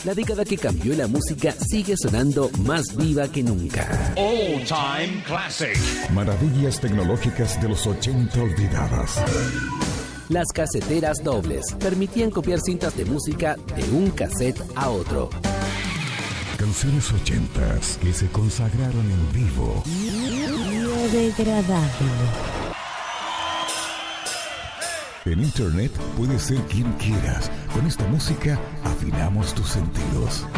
La década que cambió la música sigue sonando más viva que nunca. All Time Classic. Maravillas tecnológicas de los 80 olvidadas. Las caseteras dobles permitían copiar cintas de música de un cassette a otro. Canciones 80s que se consagraron en vivo. Biodegradable. En Internet puedes ser quien quieras. Con esta música afinamos tus sentidos.